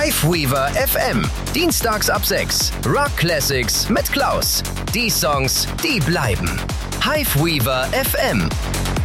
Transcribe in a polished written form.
Hiveweaver FM. Dienstags ab 6. Rock Classics mit Klaus. Die Songs, die bleiben. Hiveweaver FM.